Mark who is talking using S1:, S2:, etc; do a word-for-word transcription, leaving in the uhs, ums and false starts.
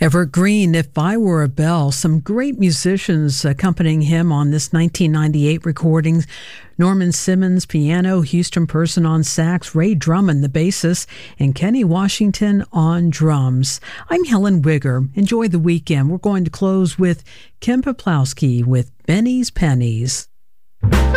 S1: Evergreen, If I Were a Bell, some great musicians accompanying him on this nineteen ninety-eight recording. Norman Simmons, piano, Houston Person on sax, Ray Drummond, the bassist, and Kenny Washington on drums. I'm Helen Wigger. Enjoy the weekend. We're going to close with Kim Poplawski with Benny's Pennies.